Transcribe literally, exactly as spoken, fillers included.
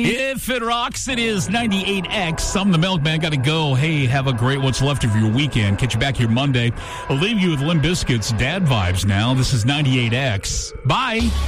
If it rocks, it is ninety-eight X. I'm the Milkman. Got to go. Hey, have a great what's left of your weekend. Catch you back here Monday. I'll leave you with Limp Bizkit's Dad Vibes now. This is ninety-eight X. Bye.